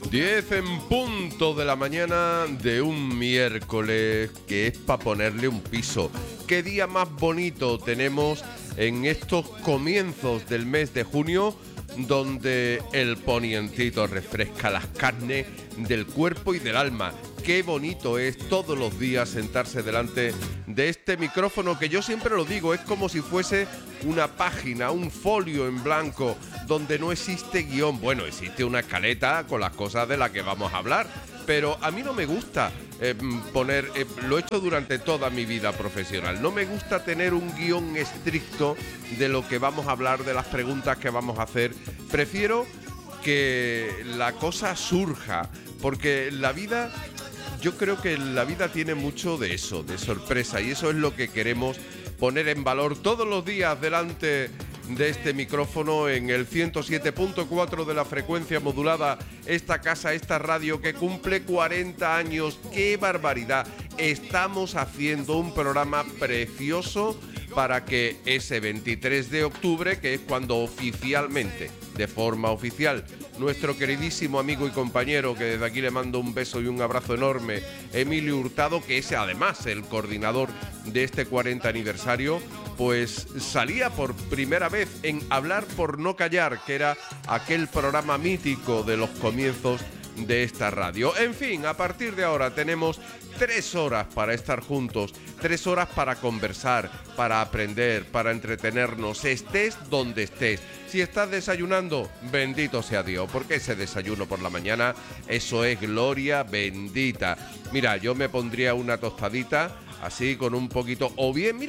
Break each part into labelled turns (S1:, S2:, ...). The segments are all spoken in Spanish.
S1: 10 en punto de la mañana de un miércoles, que es para ponerle un piso. ¿Qué día más bonito tenemos en estos comienzos del mes de junio, donde el ponientito refresca las carnes del cuerpo y del alma? Qué bonito es todos los días sentarse delante de este micrófono, que yo siempre lo digo, es como si fuese una página, un folio en blanco, donde no existe guión. Bueno, existe una escaleta con las cosas de las que vamos a hablar, pero a mí no me gusta lo he hecho durante toda mi vida profesional. No me gusta tener un guión estricto de lo que vamos a hablar, de las preguntas que vamos a hacer. Prefiero que la cosa surja, porque la vida... Yo creo que la vida tiene mucho de eso, de sorpresa, y eso es lo que queremos poner en valor todos los días delante de este micrófono en el 107.4 de la frecuencia modulada, esta casa, esta radio que cumple 40 años. ¡Qué barbaridad! Estamos haciendo un programa precioso para que ese 23 de octubre, que es cuando oficialmente, de forma oficial, nuestro queridísimo amigo y compañero, que desde aquí le mando un beso y un abrazo enorme, Emilio Hurtado, que es además el coordinador de este 40 aniversario, pues salía por primera vez en Hablar por no callar, que era aquel programa mítico de los comienzos de esta radio. En fin, a partir de ahora tenemos 3 horas para estar juntos, 3 horas para conversar, para aprender, para entretenernos, estés donde estés. Si estás desayunando, bendito sea Dios, porque ese desayuno por la mañana, eso es gloria bendita. Mira, yo me pondría una tostadita, así con un poquito, o bien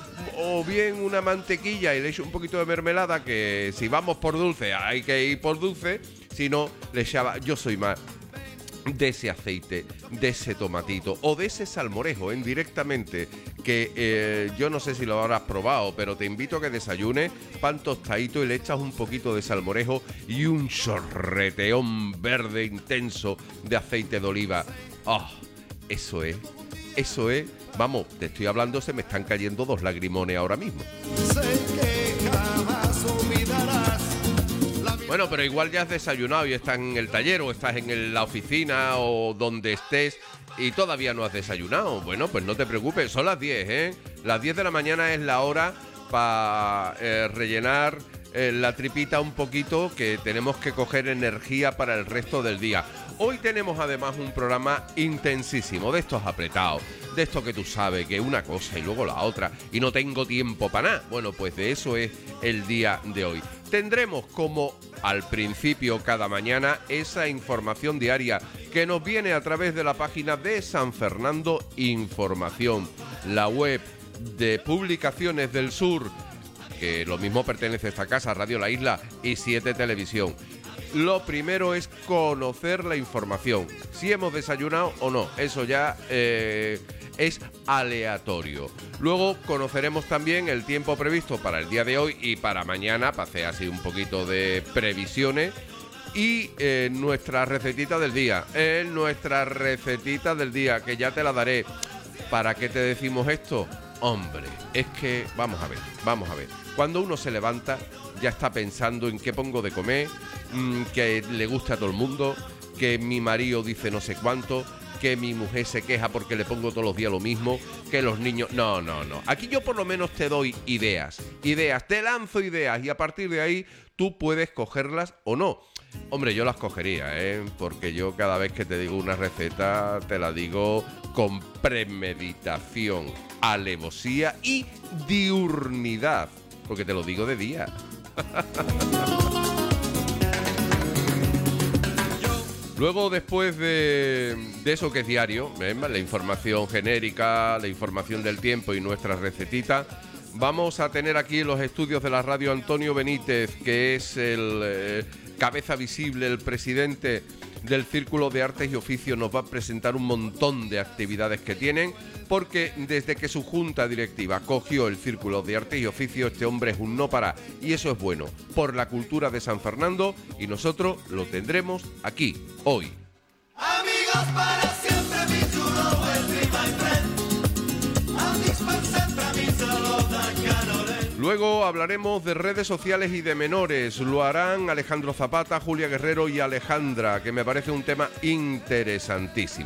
S1: una mantequilla y le echo un poquito de mermelada, que si vamos por dulce, hay que ir por dulce, si no, le echaba, yo soy más de ese aceite, de ese tomatito o de ese salmorejo directamente, que yo no sé si lo habrás probado, pero te invito a que desayunes pan tostadito y le echas un poquito de salmorejo y un chorreteón verde intenso de aceite de oliva. ¡Oh! Eso es, vamos, te estoy hablando, se me están cayendo 2 lagrimones ahora mismo. Sé que jamás olvidarás. Bueno, pero igual ya has desayunado y estás en el taller o estás en la oficina o donde estés y todavía no has desayunado. Bueno, pues no te preocupes, son las 10, ¿eh? Las 10 de la mañana es la hora para rellenar la tripita un poquito, que tenemos que coger energía para el resto del día. Hoy tenemos además un programa intensísimo, de estos apretados, de esto que tú sabes, que una cosa y luego la otra, y no tengo tiempo para nada. Bueno, pues de eso es el día de hoy. Tendremos, como al principio cada mañana, esa información diaria que nos viene a través de la página de San Fernando Información, la web de Publicaciones del Sur, que lo mismo pertenece a esta casa, Radio La Isla y 7 Televisión. Lo primero es conocer la información, si hemos desayunado o no, eso ya es aleatorio. Luego conoceremos también el tiempo previsto para el día de hoy y para mañana, para hacer así un poquito de previsiones, y nuestra recetita del día, que ya te la daré. ¿Para qué te decimos esto? Hombre, es que vamos a ver, cuando uno se levanta ya está pensando en qué pongo de comer, que le guste a todo el mundo, que mi marido dice no sé cuánto, que mi mujer se queja porque le pongo todos los días lo mismo, que los niños... No. Aquí yo por lo menos te doy ideas, te lanzo ideas y a partir de ahí tú puedes cogerlas o no. Hombre, yo las cogería, porque yo cada vez que te digo una receta te la digo con premeditación, alevosía y diurnidad, porque te lo digo de día. Luego, después de eso que es diario, la información genérica, la información del tiempo y nuestra recetita, vamos a tener aquí en los estudios de la radio Antonio Benítez, que es el cabeza visible, el presidente del Círculo de Artes y Oficios. Nos va a presentar un montón de actividades que tienen, porque desde que su junta directiva cogió el Círculo de Artes y Oficios, este hombre es un no parar, y eso es bueno por la cultura de San Fernando, y nosotros lo tendremos aquí hoy. Amigos para siempre, mi chulo, my friend. Luego hablaremos de redes sociales y de menores. Lo harán Alejandro Zapata, Julia Guerrero y Alejandra, que me parece un tema interesantísimo.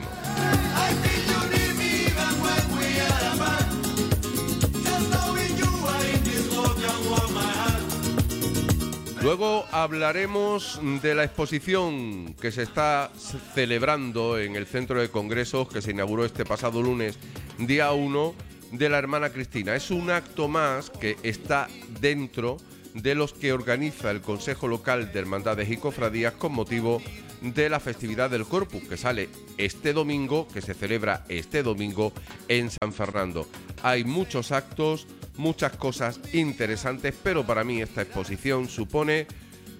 S1: Luego hablaremos de la exposición que se está celebrando en el Centro de Congresos, que se inauguró este pasado lunes, día 1, de la Hermana Cristina. Es un acto más que está dentro de los que organiza el Consejo Local de Hermandades y Cofradías con motivo de la festividad del Corpus, que sale este domingo, que se celebra este domingo en San Fernando. Hay muchos actos, muchas cosas interesantes, pero para mí esta exposición supone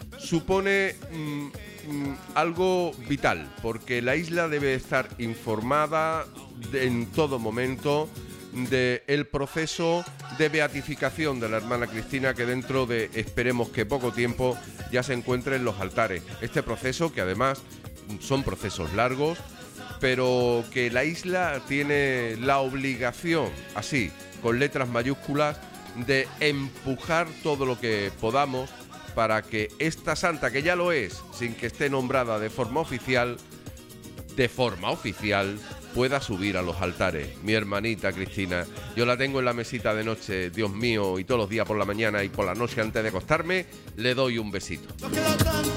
S1: algo vital, porque la isla debe estar informada en todo momento del proceso de beatificación de la hermana Cristina, que dentro de, esperemos que poco tiempo, ya se encuentre en los altares. Este proceso, que además son procesos largos, pero que la isla tiene la obligación, así, con letras mayúsculas, de empujar todo lo que podamos para que esta santa, que ya lo es, sin que esté nombrada de forma oficial, pueda subir a los altares. Mi hermanita Cristina, yo la tengo en la mesita de noche, Dios mío, y todos los días por la mañana y por la noche antes de acostarme, le doy un besito.